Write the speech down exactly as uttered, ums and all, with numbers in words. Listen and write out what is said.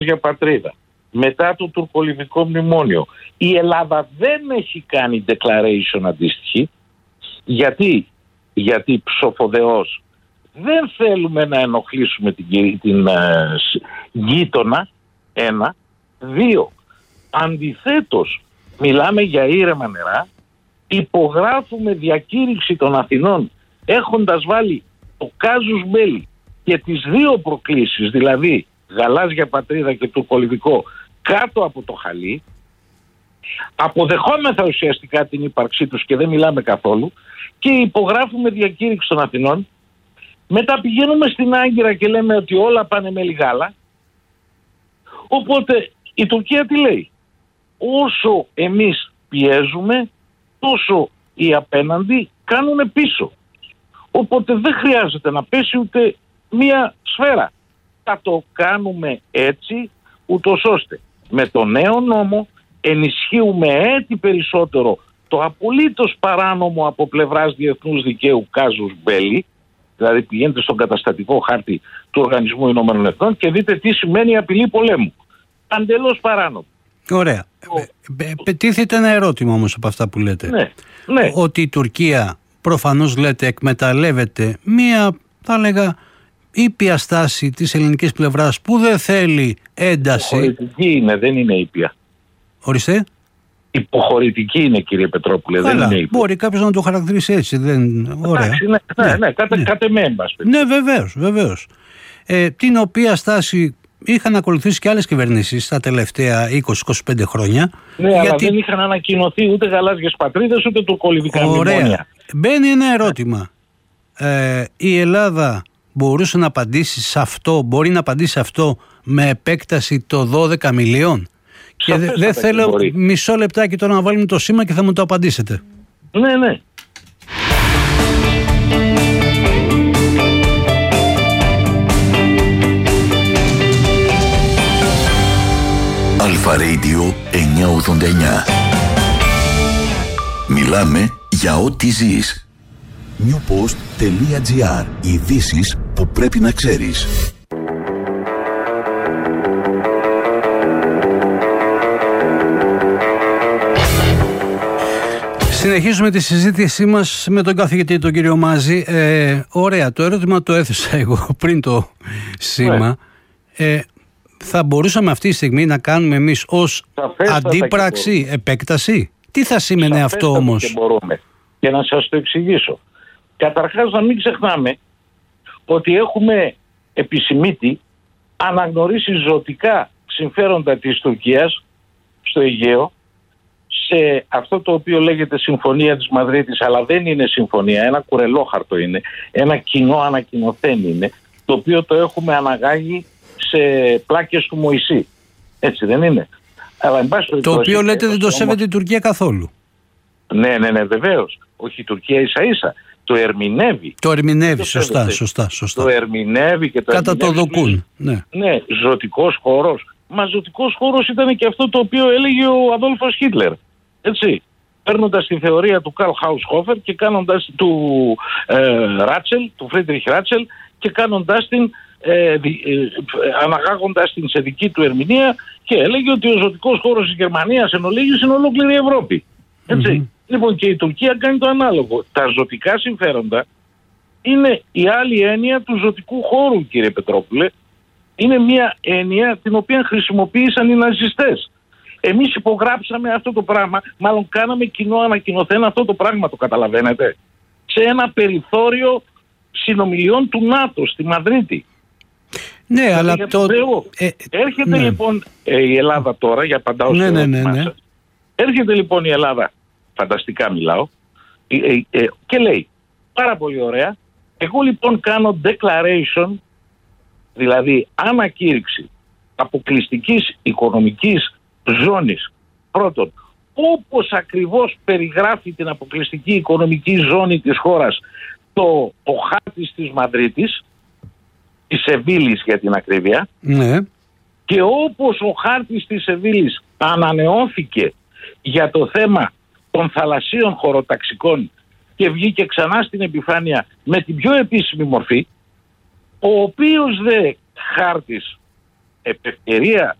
για πατρίδα, μετά το τουρκολιβικό μνημόνιο, η Ελλάδα δεν έχει κάνει declaration αντίστοιχη. Γιατί, γιατί ψοφοδεώς δεν θέλουμε να ενοχλήσουμε την, την uh, γείτονα, ένα. Δύο, αντιθέτως μιλάμε για ήρεμα νερά, υπογράφουμε διακήρυξη των Αθηνών έχοντας βάλει το κάζους μπέλι και τις δύο προκλήσεις, δηλαδή γαλάζια πατρίδα και τουρκολιβικό, κάτω από το χαλί, αποδεχόμεθα ουσιαστικά την ύπαρξή τους και δεν μιλάμε καθόλου και υπογράφουμε διακήρυξη των Αθηνών. Μετά πηγαίνουμε στην Άγκυρα και λέμε ότι όλα πάνε με λιγάλα. Οπότε η Τουρκία τι λέει? Όσο εμείς πιέζουμε, τόσο οι απέναντι κάνουν πίσω. Οπότε δεν χρειάζεται να πέσει ούτε μία σφαίρα. Θα το κάνουμε έτσι, ούτως ώστε με το νέο νόμο ενισχύουμε έτσι περισσότερο το απολύτως παράνομο από πλευράς διεθνούς δικαίου κάζους μπέλι. Δηλαδή πηγαίνετε στον καταστατικό χάρτη του Οργανισμού Ηνωμένων Εθνών και δείτε τι σημαίνει απειλή πολέμου. Αντελώς παράνομο. Ωραία. Πετύχεται ένα ερώτημα όμως από αυτά που λέτε. Ναι, ναι. Ότι η Τουρκία προφανώς λέτε εκμεταλλεύεται μία, θα λέγα, ήπια στάση της ελληνικής πλευράς που δεν θέλει ένταση. Υποχωρητική είναι, δεν είναι ήπια. Ορίστε. Υποχωρητική είναι, κύριε Πετρόπουλε. Καλά, δεν είναι ήπια. Μπορεί κάποιος να το χαρακτηρίσει έτσι. Δεν... Ωραία. Εντάξει, ναι, ναι, ναι, ναι, κάτε, ναι. κάτε με έμπαση. Ναι, βεβαίως, βεβαίως. Ε, την οποία στάση είχαν ακολουθήσει και άλλες κυβερνήσεις τα τελευταία είκοσι με είκοσι πέντε χρόνια. Ναι, γιατί... αλλά δεν είχαν ανακοινωθεί ούτε γαλάζιες πατρίδες ούτε τουρκολιβικά μνημόνια. Μπαίνει ένα ερώτημα. Ε, η Ελλάδα μπορούσε να απαντήσει σε αυτό, μπορεί να απαντήσει σε αυτό με επέκταση το δώδεκα μιλίων? Και δεν δε θέλω μπορεί. Μισό λεπτάκι τώρα να βάλουμε το σήμα και θα μου το απαντήσετε. Ναι, ναι. Αλφα Radio εννιακόσια ογδόντα εννιά. Μιλάμε για ό,τι ζεις. newpost.gr. Ειδήσεις που πρέπει να ξέρεις. Συνεχίζουμε τη συζήτησή μας με τον καθηγητή, τον κύριο Μάζη. Ε, ωραία, το ερώτημα το έθεσα εγώ πριν το σήμα. Ε, θα μπορούσαμε αυτή τη στιγμή να κάνουμε εμείς ως αντίπραξη επέκταση? Τι θα σήμαινε αυτό όμως? Και μπορούμε. Και να σας το εξηγήσω. Καταρχάς να μην ξεχνάμε ότι έχουμε επισημήτη αναγνωρίσει ζωτικά συμφέροντα της Τουρκίας στο Αιγαίο, σε αυτό το οποίο λέγεται Συμφωνία της Μαδρίτης, αλλά δεν είναι συμφωνία, ένα κουρελόχαρτο είναι, ένα κοινό ανακοινωθέν είναι, το οποίο το έχουμε αναγάγει σε πλάκες του Μωυσή. Έτσι δεν είναι? Αλλά, εν πάση, το οποίο λέτε δεν το σέβεται η Τουρκία καθόλου. Ναι, ναι, ναι, βεβαίως. Όχι η Τουρκία ίσα ίσα. Το ερμηνεύει. Το ερμηνεύει, σωστά, σωστά, σωστά. Το ερμηνεύει και το κατά το δοκούν. Ναι, ναι, ζωτικός χώρος. Μα ζωτικός χώρος ήταν και αυτό το οποίο έλεγε ο Αδόλφος Χίτλερ. Έτσι. Παίρνοντας τη θεωρία του Καρλ Χάουσχόφερ και κάνοντας του ε, Ράτσελ, του Φρίντριχ Ράτσελ, και κάνοντας την, ε, δι, ε, αναγάγοντας την σε δική του ερμηνεία, και έλεγε ότι ο ζωτικός χώρος της Γερμανίας εν ολίγης είναι ολόκληρη η Ευρώπη. Έτσι. Mm-hmm. Λοιπόν, και η Τουρκία κάνει το ανάλογο. Τα ζωτικά συμφέροντα είναι η άλλη έννοια του ζωτικού χώρου, κύριε Πετρόπουλε. Είναι μια έννοια την οποία χρησιμοποίησαν οι ναζιστές. Εμείς υπογράψαμε αυτό το πράγμα, μάλλον κάναμε κοινό ανακοινωθέν αυτό το πράγμα, το καταλαβαίνετε, σε ένα περιθώριο συνομιλιών του ΝΑΤΟ στη Μαδρίτη. Ναι, και αλλά το... Ε, έρχεται ναι. λοιπόν ε, η Ελλάδα τώρα, για απαντάω ναι, στο ναι, ναι, ναι. Έρχεται λοιπόν η Ελλάδα, φανταστικά μιλάω, ε, ε, ε, και λέει, πάρα πολύ ωραία, εγώ λοιπόν κάνω declaration, δηλαδή ανακήρυξη αποκλειστικής οικονομικής ζώνης. Πρώτον, όπως ακριβώς περιγράφει την αποκλειστική οικονομική ζώνη της χώρας το, ο χάρτης της Μαδρίτης, της Σεβίλης για την ακρίβεια, ναι. και όπως ο χάρτης της Σεβίλης ανανεώθηκε για το θέμα των θαλασσίων χωροταξικών και βγήκε ξανά στην επιφάνεια με την πιο επίσημη μορφή, ο οποίος δε χάρτης επευκαιρία